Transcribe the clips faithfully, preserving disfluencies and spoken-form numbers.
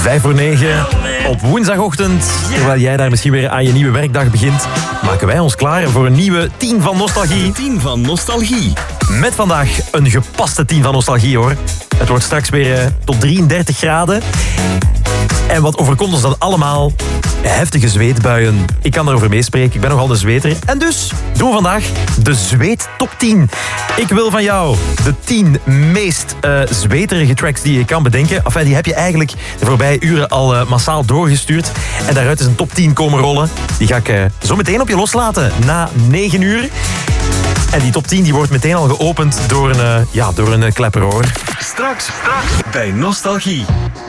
Vijf voor negen op woensdagochtend. Terwijl jij daar misschien weer aan je nieuwe werkdag begint, maken wij ons klaar voor een nieuwe tien van Nostalgie. tien van Nostalgie. Met vandaag een gepaste tien van Nostalgie, hoor. Het wordt straks weer uh, tot drieëndertig graden. En wat overkomt ons dan allemaal? Heftige zweetbuien. Ik kan daarover meespreken, ik ben nogal de zweter. En dus doen we vandaag de zweet top tien. Ik wil van jou de tien meest uh, zweterige tracks die je kan bedenken. Enfin, die heb je eigenlijk de voorbije uren al uh, massaal doorgestuurd. En daaruit is een top tien komen rollen. Die ga ik uh, zo meteen op je loslaten na negen uur. En die top tien die wordt meteen al geopend door een, uh, ja, door een uh, klepper, hoor. Straks, straks bij Nostalgie.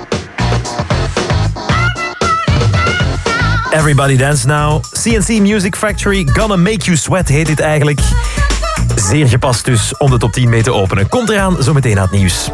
Everybody Dance Now. C N C Music Factory, Gonna Make You Sweat heet dit eigenlijk. Zeer gepast dus om de top tien mee te openen. Komt eraan zometeen aan het nieuws.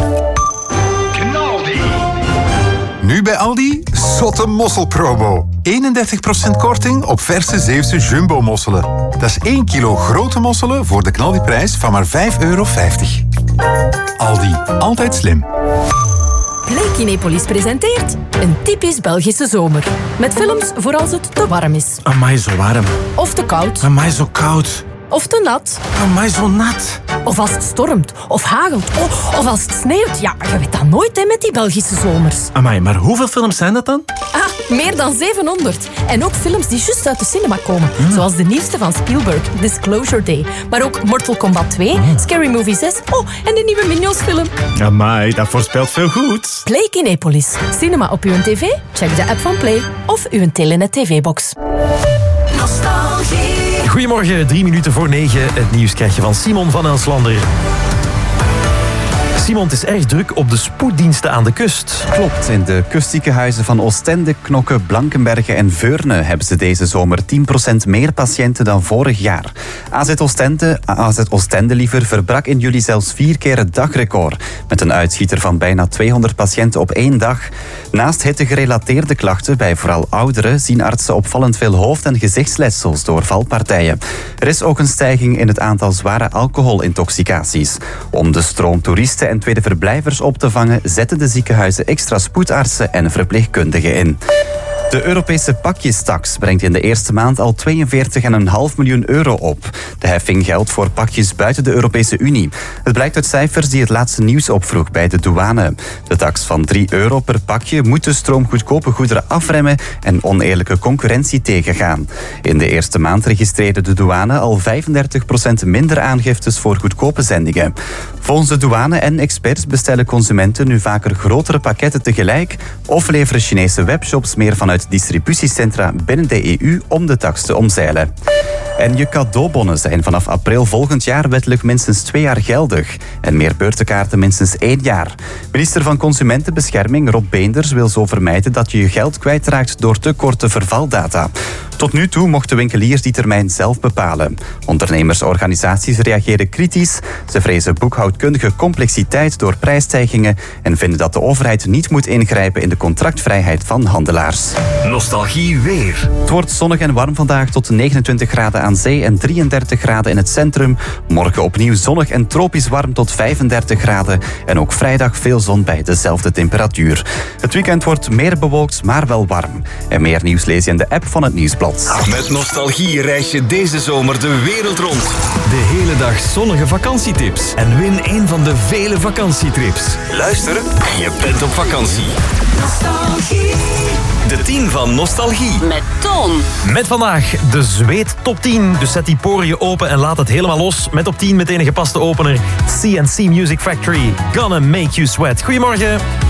Nu bij Aldi, zotte mosselpromo. eenendertig procent korting op verse Zeeuwse jumbo-mosselen. Dat is één kilo grote mosselen voor de knaldiprijs van maar vijf euro vijftig. Aldi, altijd slim. Play Kinepolis presenteert een typisch Belgische zomer. Met films voor als het te warm is. Amai, zo warm. Of te koud. Amai, zo koud. Of te nat. Amai, zo nat. Of als het stormt. Of hagelt. Oh, of als het sneeuwt. Ja, je weet dat nooit hè, met die Belgische zomers. Amai, maar hoeveel films zijn dat dan? Ah, meer dan zevenhonderd. En ook films die juist uit de cinema komen. Hmm. Zoals de nieuwste van Spielberg, Disclosure Day. Maar ook Mortal Kombat twee, hmm. Scary Movie zes. Oh, en de nieuwe Minions film. Amai, dat voorspelt veel goeds. Play Kinepolis. Cinema op uw tv? Check de app van Play. Of uw Telenet tv-box. Nostalgie. Goedemorgen, drie minuten voor negen. Het nieuws krijg je van Simon van Elslander. Simon, het is erg druk op de spoeddiensten aan de kust. Klopt, in de kustziekenhuizen van Oostende, Knokke, Blankenberge en Veurne hebben ze deze zomer tien procent meer patiënten dan vorig jaar. A Z Oostende, A Z Oostende liever, verbrak in juli zelfs vier keer het dagrecord, met een uitschieter van bijna tweehonderd patiënten op één dag. Naast hittegerelateerde klachten bij vooral ouderen zien artsen opvallend veel hoofd- en gezichtsletsels door valpartijen. Er is ook een stijging in het aantal zware alcoholintoxicaties. Om de stroom toeristen en tweede verblijvers op te vangen, zetten de ziekenhuizen extra spoedartsen en verpleegkundigen in. De Europese pakjestaks brengt in de eerste maand al tweeënveertig komma vijf miljoen euro op. De heffing geldt voor pakjes buiten de Europese Unie. Het blijkt uit cijfers die het laatste nieuws opvroeg bij de douane. De tax van drie euro per pakje moet de stroom goedkope goederen afremmen en oneerlijke concurrentie tegengaan. In de eerste maand registreerde de douane al vijfendertig procent minder aangiftes voor goedkope zendingen. Volgens de douane en experts bestellen consumenten nu vaker grotere pakketten tegelijk of leveren Chinese webshops meer vanuit distributiecentra binnen de E U om de tax te omzeilen. En je cadeaubonnen zijn vanaf april volgend jaar wettelijk minstens twee jaar geldig. En meer beurtenkaarten minstens één jaar. Minister van Consumentenbescherming Rob Beenders wil zo vermijden dat je je geld kwijtraakt door te korte vervaldata. Tot nu toe mochten winkeliers die termijn zelf bepalen. Ondernemersorganisaties reageren kritisch. Ze vrezen boekhoudkundige complexiteit door prijsstijgingen en vinden dat de overheid niet moet ingrijpen in de contractvrijheid van handelaars. Nostalgie weer. Het wordt zonnig en warm vandaag tot negenentwintig graden aan zee en drieëndertig graden in het centrum. Morgen opnieuw zonnig en tropisch warm tot vijfendertig graden. En ook vrijdag veel zon bij dezelfde temperatuur. Het weekend wordt meer bewolkt, maar wel warm. En meer nieuws lees je in de app van het Nieuwsblad. Met Nostalgie reis je deze zomer de wereld rond. De hele dag zonnige vakantietips. En win een van de vele vakantietrips. Luister en je bent op vakantie. Nostalgie. De tien van Nostalgie. Met Ton. Met vandaag de zweet top tien. Dus zet die poriën open en laat het helemaal los. Met op tien meteen een gepaste opener. C N C Music Factory. Gonna Make You Sweat. Goedemorgen.